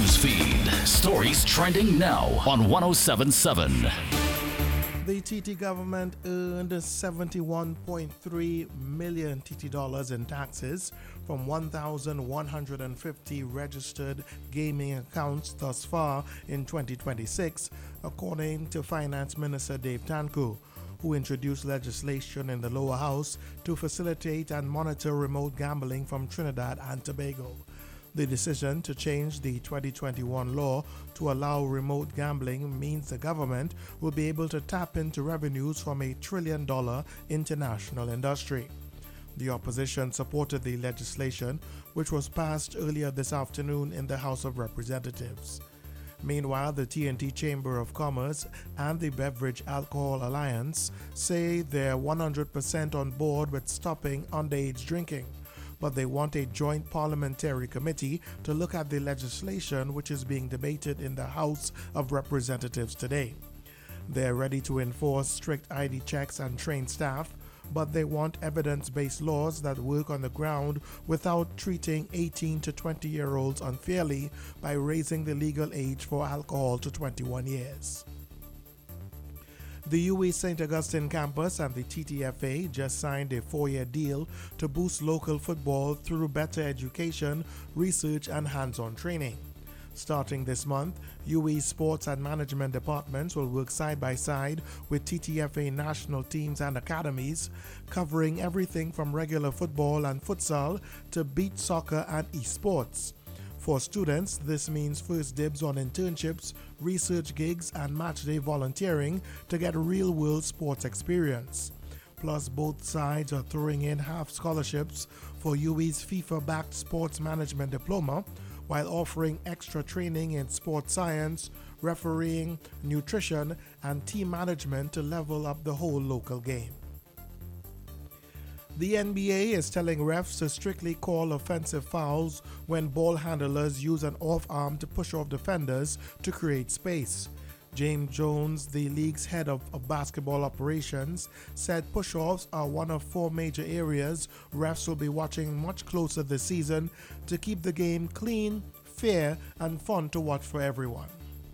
News feed. Stories trending now on 1077. The TT government earned 71.3 million TT dollars in taxes from 1,150 registered gaming accounts thus far in 2026, according to Finance Minister Dave Tanku, who introduced legislation in the lower house to facilitate and monitor remote gambling from Trinidad and Tobago. The decision to change the 2021 law to allow remote gambling means the government will be able to tap into revenues from a $1 trillion international industry. The opposition supported the legislation, which was passed earlier this afternoon in the House of Representatives. Meanwhile, the TNT Chamber of Commerce and the Beverage Alcohol Alliance say they're 100% on board with stopping underage drinking, but they want a joint parliamentary committee to look at the legislation which is being debated in the House of Representatives today. They're ready to enforce strict ID checks and train staff, but they want evidence-based laws that work on the ground without treating 18 to 20-year-olds unfairly by raising the legal age for alcohol to 21 years. The UWI St. Augustine campus and the TTFA just signed a 4-year deal to boost local football through better education, research, and hands-on training. Starting this month, UWI sports and management departments will work side by side with TTFA national teams and academies, covering everything from regular football and futsal to beach soccer and esports. For students, this means first dibs on internships, research gigs, and matchday volunteering to get real-world sports experience. Plus, both sides are throwing in half scholarships for UWI's FIFA-backed sports management diploma, while offering extra training in sports science, refereeing, nutrition, and team management to level up the whole local game. The NBA is telling refs to strictly call offensive fouls when ball handlers use an off arm to push off defenders to create space. James Jones, the league's head of basketball operations, said push-offs are one of 4 major areas refs will be watching much closer this season to keep the game clean, fair, and fun to watch for everyone.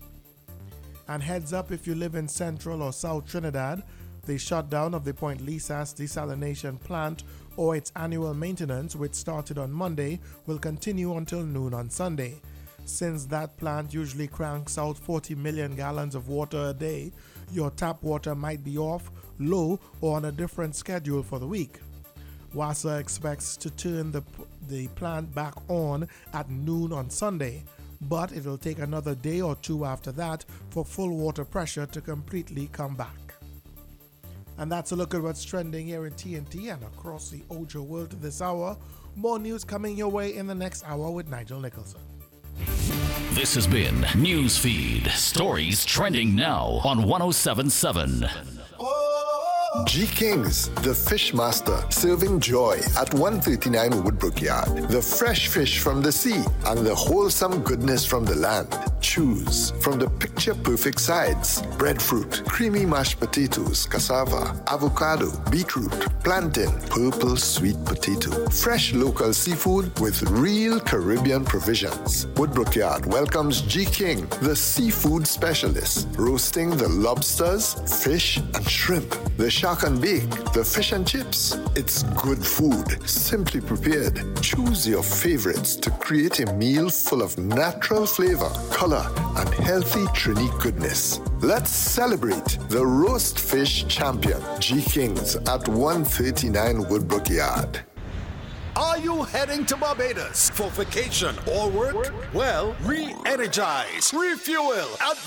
And heads up if you live in Central or South Trinidad, the shutdown of the Point Lisas desalination plant or its annual maintenance, which started on Monday, will continue until noon on Sunday. Since that plant usually cranks out 40 million gallons of water a day, your tap water might be off, low, or on a different schedule for the week. WASA expects to turn the plant back on at noon on Sunday, but it'll take another day or two after that for full water pressure to completely come back. And that's a look at what's trending here in TNT and across the Ojo world this hour. More news coming your way in the next hour with Nigel Nicholson. This has been Newsfeed. Stories trending now on 1077. G Kings, the Fish Master, serving joy at 139 Woodbrook Yard. The fresh fish from the sea and the wholesome goodness from the land. Choose from the picture-perfect sides: breadfruit, creamy mashed potatoes, cassava, avocado, beetroot, plantain, purple sweet potato. Fresh local seafood with real Caribbean provisions. Woodbrook Yard welcomes G King, the seafood specialist, roasting the lobsters, fish, and shrimp. The shark and bake, the fish and chips. It's good food, simply prepared. Choose your favorites to create a meal full of natural flavor, color, and healthy Trini goodness. Let's celebrate the roast fish champion, G Kings at 139 Woodbrook Yard. Are you heading to Barbados for vacation or work? Well, re-energize, refuel, and